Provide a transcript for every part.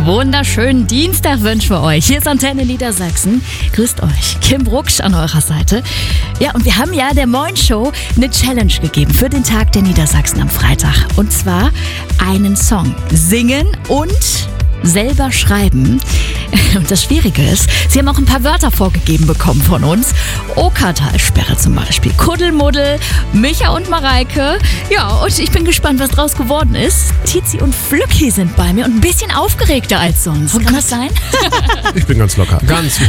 wunderschönen Dienstag wünschen wir euch. Hier ist Antenne Niedersachsen. Grüßt euch, Kim Brucksch an eurer Seite. Ja, und wir haben ja der Moin Show eine Challenge gegeben für den Tag der Niedersachsen am Freitag. Und zwar einen Song singen und selber schreiben. Und das Schwierige ist, sie haben auch ein paar Wörter vorgegeben bekommen von uns. Okertalsperre zum Beispiel, Kuddelmuddel, Micha und Mareike. Ja, und ich bin gespannt, was draus geworden ist. Tizi und Flücki sind bei mir und ein bisschen aufgeregter als sonst. Kann das sein? Ich bin ganz locker. Ganz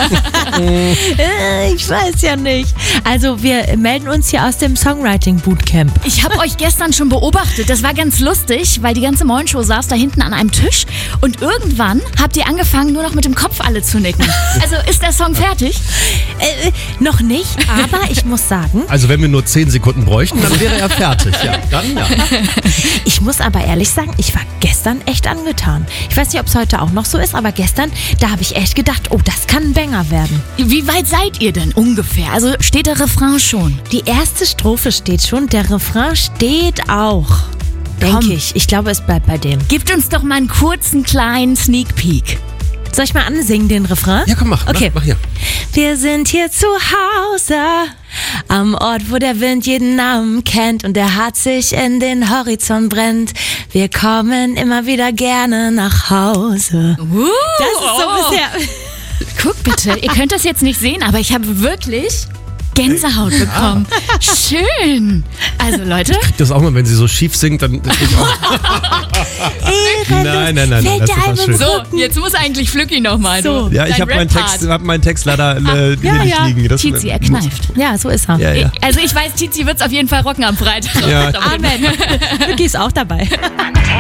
Ich weiß ja nicht. Also wir melden uns hier aus dem Songwriting Bootcamp. Ich habe euch gestern schon beobachtet. Das war ganz lustig, weil die ganze Moin-Show saß da hinten an einem Tisch und irgendwann habt ihr angefangen, nur noch mit dem Kopf alle zu nicken. Also ist der Song fertig? Noch nicht, aber ich muss sagen... Also wenn wir nur 10 Sekunden bräuchten, dann wäre er fertig. Ja, dann ja. Ich muss aber ehrlich sagen, ich war gestern echt angetan. Ich weiß nicht, ob es heute auch noch so ist, aber gestern, da habe ich echt gedacht, oh, das kann ein Banger werden. Wie weit seid ihr denn ungefähr? Also steht der Refrain schon? Die erste Strophe steht schon, der Refrain steht auch. Denke ich. Ich glaube, es bleibt bei dem. Gebt uns doch mal einen kurzen, kleinen Sneak Peek. Soll ich mal ansingen, den Refrain? Ja, komm, mach hier. Wir sind hier zu Hause, am Ort, wo der Wind jeden Namen kennt und der Hart sich in den Horizont brennt. Wir kommen immer wieder gerne nach Hause. Das ist so bisher... Guck bitte, ihr könnt das jetzt nicht sehen, aber ich habe wirklich Gänsehaut bekommen. Schön. Also Leute. Das auch mal, wenn sie so schief singt, dann krieg ich auch... Nein, das ist was schön. So, jetzt muss eigentlich Flücki nochmal. So. Ja, ich habe meinen Text leider hier nicht liegen. Das Tizi, er kneift. Ja, so ist er. Ja. Also ich weiß, Tizi wird es auf jeden Fall rocken am Freitag. Ja. Amen. Flücki ist auch dabei.